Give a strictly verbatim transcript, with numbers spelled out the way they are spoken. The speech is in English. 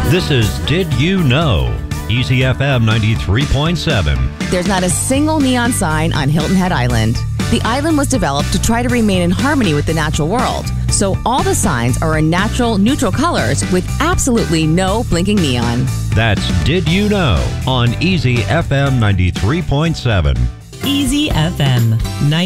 This is Did You Know? Easy F M ninety-three point seven. There's not a single neon sign on Hilton Head Island. The island was developed to try to remain in harmony with the natural world. So all the signs are in natural, neutral colors with absolutely no blinking neon. That's Did You Know on Easy F M ninety-three point seven. Easy F M ninety.